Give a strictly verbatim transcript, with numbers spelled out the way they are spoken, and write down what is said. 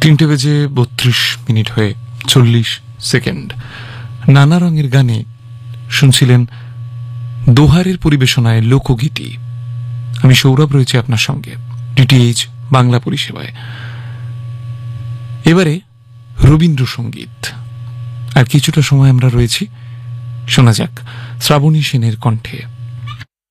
তিনটে বেজে বত্রিশ মিনিট হয়ে চল্লিশ সেকেন্ড। নানা রঙের গানে শুনছিলেন দোহারের পরিবেশনায় লোকগীতি। আমি সৌরভ রয়েছে আপনার সঙ্গে ডিটিএইচ বাংলা পরিষেবায়। এবারে রবীন্দ্রসঙ্গীত। আর কিছুটা সময় আমরা রয়েছি, শোনা যাক শ্রাবণী সেনের কণ্ঠে